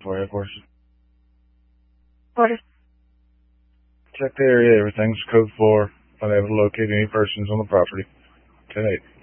for headquarters. Order. Check the area. Everything's code 4. Unable to locate any persons on the property. 10-8.